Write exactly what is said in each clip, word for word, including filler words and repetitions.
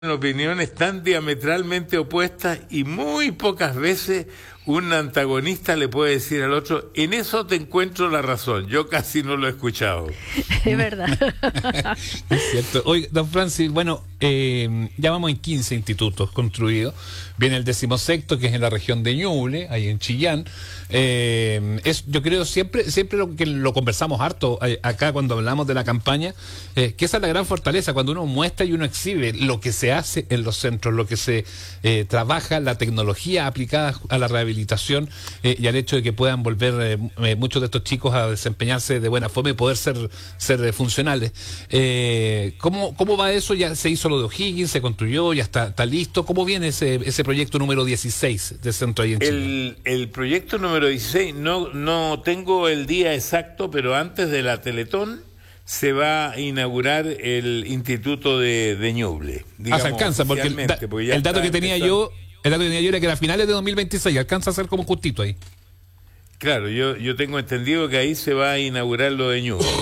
opiniones tan diametralmente opuestas y muy pocas veces un antagonista le puede decir al otro, en eso te encuentro la razón. Yo casi no lo he escuchado. Es verdad. Es cierto. Oye, don Francis, bueno, eh, ya vamos en quince institutos construidos. Viene el decimosexto, que es en la región de Ñuble, ahí en Chillán. Eh, es, yo creo siempre, siempre lo que lo conversamos harto eh, acá cuando hablamos de la campaña, eh, que esa es la gran fortaleza, cuando uno muestra y uno exhibe lo que se hace en los centros, lo que se eh, trabaja, la tecnología aplicada a la rehabilitación eh, y al hecho de que puedan volver eh, muchos de estos chicos a desempeñarse de buena forma y poder ser, ser eh, funcionales. Eh, ¿cómo, ¿Cómo va eso? Ya se hizo lo de O'Higgins, se construyó, ya está, está listo. ¿Cómo viene ese, ese proyecto número dieciséis de centro ahí en Chile? El, el proyecto número dieciséis, no, no tengo el día exacto, pero antes de la Teletón se va a inaugurar el Instituto de, de Ñuble. Ah, se alcanza, porque el, da, porque el dato que tenía empezando. yo, el dato que tenía yo era que era a finales de dos mil veintiséis, alcanza a ser como justito ahí. Claro, yo, yo tengo entendido que ahí se va a inaugurar lo de Ñuble.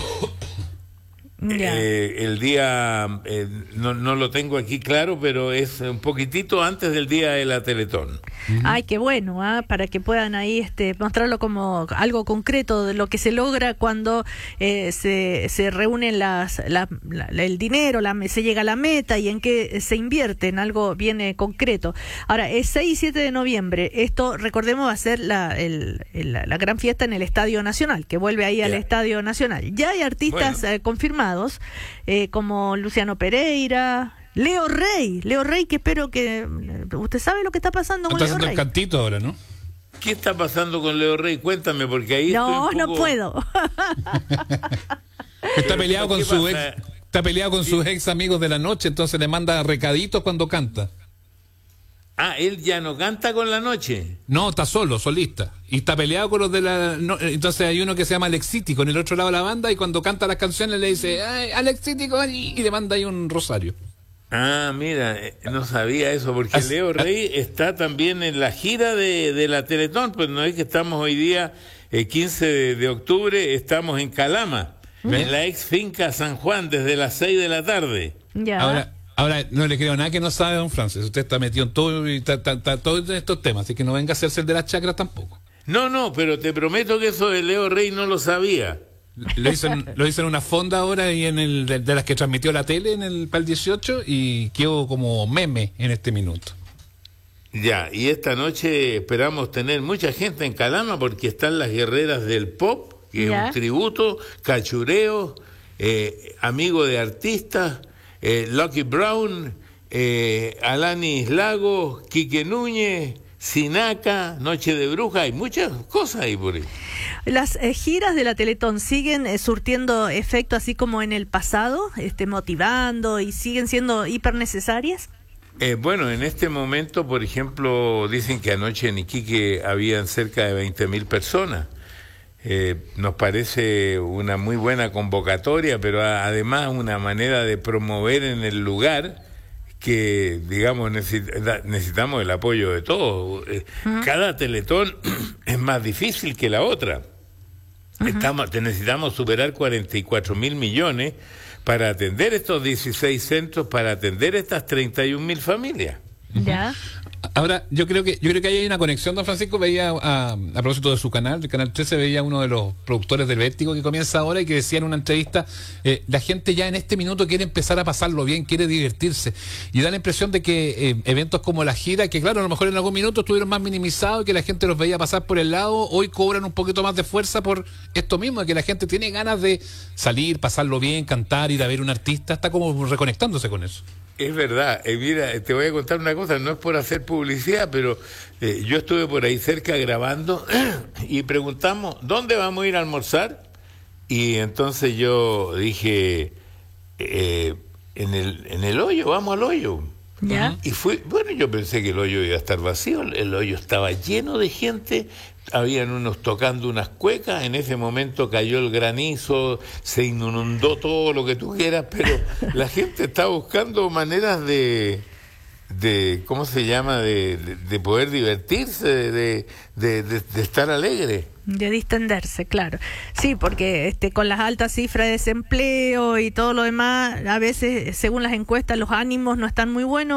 Eh, el día, eh, no, no lo tengo aquí claro, pero es un poquitito antes del día de la Teletón. Ay, qué bueno, ¿eh? Para que puedan ahí este, mostrarlo como algo concreto de lo que se logra cuando eh, se, se reúnen las, la, la, el dinero, la, se llega a la meta y en qué se invierte en algo bien eh, concreto. Ahora, es seis y siete de noviembre, esto recordemos va a ser la, el, el, la, la gran fiesta en el Estadio Nacional, que vuelve ahí yeah. al Estadio Nacional. Ya hay artistas bueno. eh, confirmados. Eh, como Luciano Pereira, Leo Rey, Leo Rey, que espero que usted sabe lo que está pasando con está Leo haciendo Rey. El cantito ahora, ¿no? ¿Qué está pasando con Leo Rey? Cuéntame, porque ahí no, estoy un poco... no puedo. Está peleado con su ex, está peleado con sí. sus ex amigos de la noche, entonces le manda recaditos cuando canta. Ah, él ya no canta con la noche. No, está solo, solista. Y está peleado con los de la... No, entonces hay uno que se llama Alexiti con el otro lado de la banda y cuando canta las canciones le dice, ay, Alexiti, y le manda ahí un rosario. Ah, mira, no sabía eso, porque As... Leo Rey está también en la gira de, de la Teletón, pues no es que estamos hoy día, el quince de octubre, estamos en Calama, ¿Mm? en la ex finca San Juan, desde las seis de la tarde. Ya. Ahora... Ahora, no le creo nada que no sabe don Francis. Usted está metido en todo y está, está, está, todos estos temas, así que no venga a hacerse el de las chacras tampoco. No, no, pero te prometo que eso de Leo Rey no lo sabía. Lo hizo en, lo hizo en una fonda ahora y en el de, de las que transmitió la tele en el P A L dieciocho y quedó como meme en este minuto. Ya, y esta noche esperamos tener mucha gente en Calama porque están las guerreras del pop, que ¿Ya? es un tributo, cachureo, eh, amigo de artistas. Eh, Lucky Brown, eh, Alanis Lago, Quique Núñez, Sinaca, Noche de Bruja, hay muchas cosas ahí por ahí. ¿Las eh, giras de la Teletón siguen eh, surtiendo efecto así como en el pasado, este, motivando y siguen siendo hiper necesarias? Eh, bueno, en este momento, por ejemplo, dicen que anoche en Iquique habían cerca de veinte mil personas. Eh, nos parece una muy buena convocatoria, pero a, además una manera de promover en el lugar que, digamos, necesita, necesitamos el apoyo de todos. Eh, uh-huh. Cada Teletón es más difícil que la otra. Uh-huh. Estamos, necesitamos superar cuarenta y cuatro mil millones para atender estos dieciséis centros, para atender estas treinta y un mil familias. Ya. Ahora, yo creo que yo creo que ahí hay una conexión, don Francisco. Veía, a, a propósito de su canal, el Canal trece, veía uno de los productores del Vértigo que comienza ahora y que decía en una entrevista, eh, la gente ya en este minuto quiere empezar a pasarlo bien, quiere divertirse. Y da la impresión de que eh, eventos como la gira, que claro, a lo mejor en algún minuto estuvieron más minimizados y que la gente los veía pasar por el lado, hoy cobran un poquito más de fuerza por esto mismo, de que la gente tiene ganas de salir, pasarlo bien, cantar, ir a ver un artista, está como reconectándose con eso. Es verdad, eh, mira, te voy a contar una cosa, no es por hacer publicidad, pero eh, yo estuve por ahí cerca grabando y preguntamos, ¿dónde vamos a ir a almorzar? Y entonces yo dije, eh, en el en el hoyo, vamos al hoyo. ¿Ya? Y fue, bueno, yo pensé que el hoyo iba a estar vacío, el hoyo estaba lleno de gente, habían unos tocando unas cuecas, en ese momento cayó el granizo, se inundó todo lo que tú quieras, pero la gente está buscando maneras de, de ¿cómo se llama?, de, de, de poder divertirse, de, de, de, de estar alegre. De distenderse, claro. Sí, porque este, con las altas cifras de desempleo y todo lo demás, a veces, según las encuestas, los ánimos no están muy buenos.